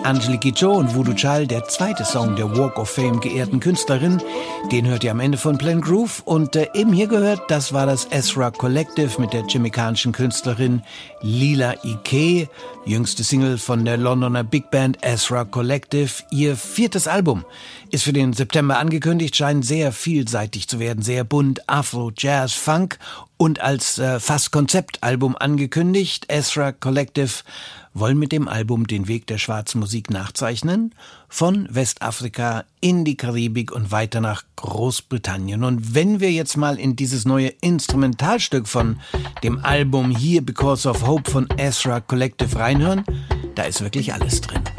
Angelique Kidjo und Voodoo Child, der zweite Song der Walk of Fame geehrten Künstlerin. Den hört ihr am Ende von Plain Groove. Und eben hier gehört, das war das Ezra Collective mit der jamaikanischen Künstlerin Lila Iké. Jüngste Single von der Londoner Big Band Ezra Collective. Ihr 4. Album ist für den September angekündigt, scheint sehr vielseitig zu werden, sehr bunt, Afro, Jazz, Funk und als fast Konzeptalbum angekündigt. Ezra Collective wollen mit dem Album den Weg der schwarzen Musik nachzeichnen, von Westafrika in die Karibik und weiter nach Großbritannien. Und wenn wir jetzt mal in dieses neue Instrumentalstück von dem Album Here Because of Hope von Ezra Collective reinhören, da ist wirklich alles drin.